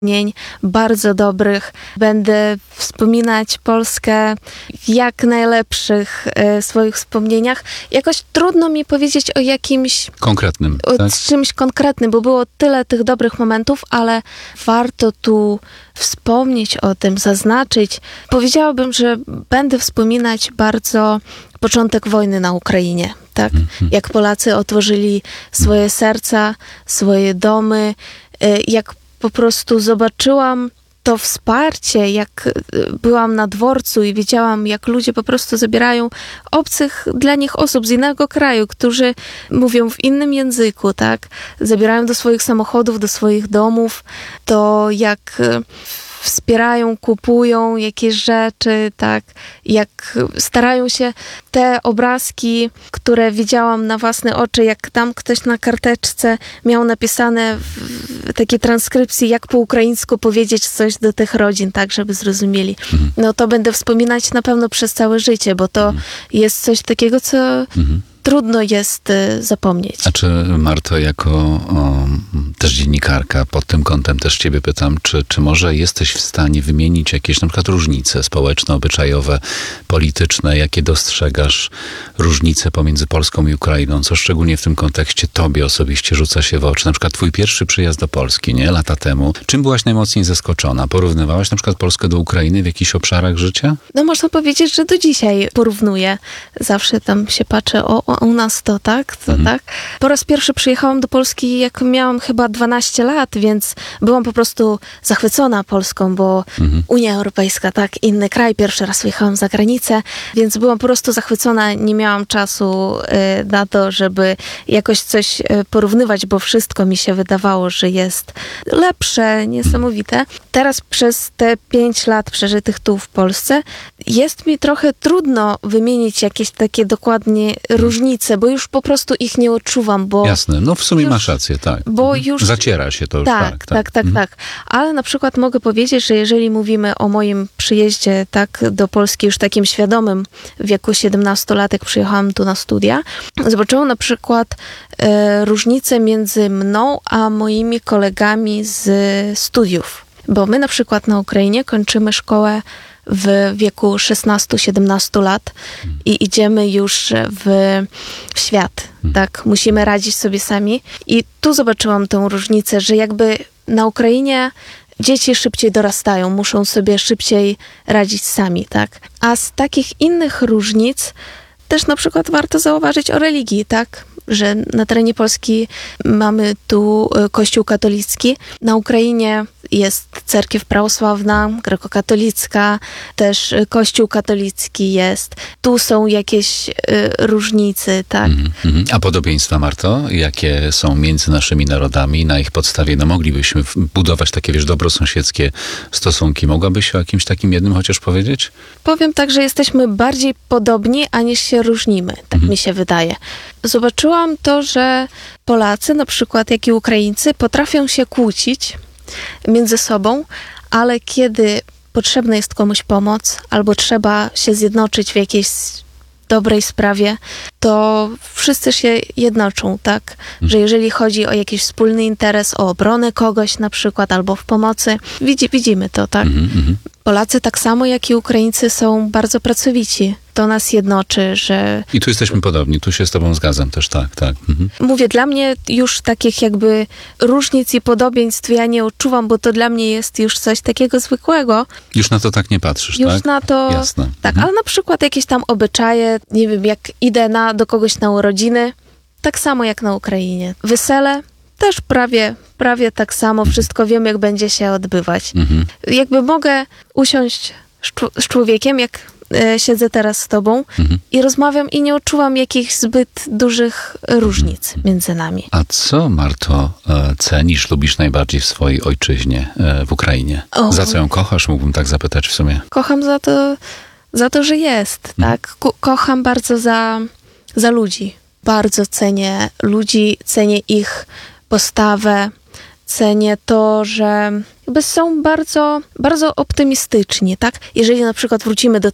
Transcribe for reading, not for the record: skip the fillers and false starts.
bardzo dobrych. Będę wspominać Polskę w jak najlepszych swoich wspomnieniach. Jakoś trudno mi powiedzieć o jakimś konkretnym, tak? czymś konkretnym, bo było tyle tych dobrych momentów, ale warto tu wspomnieć o tym, zaznaczyć. Powiedziałabym, że będę wspominać bardzo początek wojny na Ukrainie, tak? Jak Polacy otworzyli swoje serca, swoje domy, jak po prostu zobaczyłam to wsparcie, jak byłam na dworcu i widziałam, jak ludzie po prostu zabierają obcych dla nich osób z innego kraju, którzy mówią w innym języku, tak? Zabierają do swoich samochodów, do swoich domów, to jak wspierają, kupują jakieś rzeczy, tak, jak starają się te obrazki, które widziałam na własne oczy, jak tam ktoś na karteczce miał napisane w takiej transkrypcji, jak po ukraińsku powiedzieć coś do tych rodzin, tak, żeby zrozumieli. No to będę wspominać na pewno przez całe życie, bo to jest coś takiego, co trudno jest zapomnieć. A czy, Marto, jako też dziennikarka, pod tym kątem też ciebie pytam, czy może jesteś w stanie wymienić jakieś na przykład różnice społeczne, obyczajowe, polityczne, jakie dostrzegasz różnice pomiędzy Polską i Ukrainą, co szczególnie w tym kontekście tobie osobiście rzuca się w oczy? Na przykład twój pierwszy przyjazd do Polski, nie? Lata temu. Czym byłaś najmocniej zaskoczona? Porównywałaś na przykład Polskę do Ukrainy w jakichś obszarach życia? No można powiedzieć, że do dzisiaj porównuję. Zawsze tam się patrzę, u nas to tak, to tak. Po raz pierwszy przyjechałam do Polski, jak miałam chyba 12 lat, więc byłam po prostu zachwycona Polską, bo Unia Europejska, tak, inny kraj, pierwszy raz wyjechałam za granicę, więc byłam po prostu zachwycona, nie miałam czasu na to, żeby jakoś coś porównywać, bo wszystko mi się wydawało, że jest lepsze, niesamowite. Teraz przez te 5 lat przeżytych tu w Polsce jest mi trochę trudno wymienić jakieś takie dokładnie różnice, bo już po prostu ich nie odczuwam, bo... Jasne, no w sumie masz rację, tak. Bo już... Zaciera się to już, tak. Ale na przykład mogę powiedzieć, że jeżeli mówimy o moim przyjeździe tak do Polski już takim świadomym, w wieku 17 lat, jak przyjechałam tu na studia, zobaczyłam na przykład różnicę między mną a moimi kolegami z studiów. Bo my na przykład na Ukrainie kończymy szkołę w wieku 16-17 lat i idziemy już w świat, tak? Musimy radzić sobie sami. I tu zobaczyłam tę różnicę, że jakby na Ukrainie dzieci szybciej dorastają, muszą sobie szybciej radzić sami, tak? A z takich innych różnic też na przykład warto zauważyć o religii, tak? Że na terenie Polski mamy tu Kościół katolicki. Na Ukrainie jest cerkiew prawosławna, grekokatolicka, też Kościół katolicki jest. Tu są jakieś różnice, tak? A podobieństwa, Marto, jakie są między naszymi narodami? Na ich podstawie moglibyśmy budować takie, dobrosąsiedzkie stosunki. Mogłabyś o jakimś takim jednym chociaż powiedzieć? Powiem tak, że jesteśmy bardziej podobni, aniż się różnimy. Tak mi się wydaje. Zobaczyłam to, że Polacy, na przykład jak i Ukraińcy, potrafią się kłócić między sobą, ale kiedy potrzebna jest komuś pomoc, albo trzeba się zjednoczyć w jakiejś dobrej sprawie, to wszyscy się jednoczą, tak? Że jeżeli chodzi o jakiś wspólny interes, o obronę kogoś na przykład, albo w pomocy, widzimy to, tak? Polacy tak samo jak i Ukraińcy są bardzo pracowici. To nas jednoczy, że... I tu jesteśmy podobni, tu się z tobą zgadzam też, tak. Mówię, dla mnie już takich jakby różnic i podobieństw ja nie odczuwam, bo to dla mnie jest już coś takiego zwykłego. Już na to tak nie patrzysz, już tak? Już na to... Jasne. Tak, ale na przykład jakieś tam obyczaje, nie wiem, jak idę do kogoś na urodziny, tak samo jak na Ukrainie. Wesele też prawie tak samo, wszystko wiem, jak będzie się odbywać. Jakby mogę usiąść z człowiekiem, jak siedzę teraz z tobą i rozmawiam i nie odczuwam jakichś zbyt dużych różnic między nami. A co, Marto, cenisz, lubisz najbardziej w swojej ojczyźnie, w Ukrainie? Za co ją kochasz? Mógłbym tak zapytać w sumie. Kocham za to, że jest, tak? Kocham bardzo za ludzi. Bardzo cenię ludzi, cenię ich postawę, cenię to, że jakby są bardzo, bardzo optymistyczni, tak? Jeżeli na przykład wrócimy do